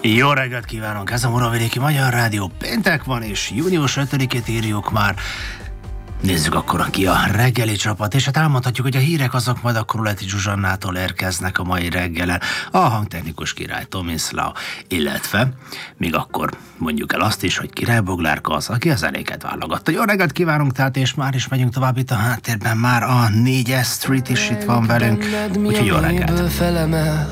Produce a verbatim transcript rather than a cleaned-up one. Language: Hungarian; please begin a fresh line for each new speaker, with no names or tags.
Jó reggelt kívánunk! Ez a Muravidéki Magyar Rádió. Péntek van, és június ötödikét írjuk már. Nézzük akkor, ki a reggeli csapat, és hát elmondhatjuk, hogy a hírek azok majd a Kruleti Zsuzsannától érkeznek a mai reggelen. A hangtechnikus király Tomislav, illetve még akkor mondjuk el azt is, hogy Király Boglárka az, aki a zenéket válogatta. Jó reggelt kívánunk, tehát, és már is megyünk tovább itt a háttérben, már a négyes Street is itt van velünk, úgyhogy jó reggelt!